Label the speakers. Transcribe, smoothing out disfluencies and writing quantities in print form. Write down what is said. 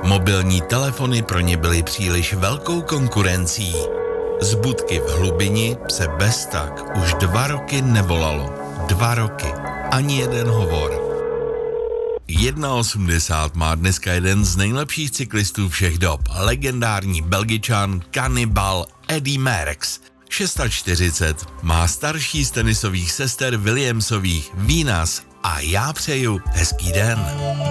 Speaker 1: Mobilní telefony pro ně byly příliš velkou konkurencí. Z budky v Hlubini se bez tak už 2 roky nevolalo. 2 roky. Ani jeden hovor. 1,80 má dneska jeden z nejlepších cyklistů všech dob. Legendární Belgičan, kanibal Eddy Merckx. 640 má starší z tenisových sester Williamsových Venus a já přeju hezký den.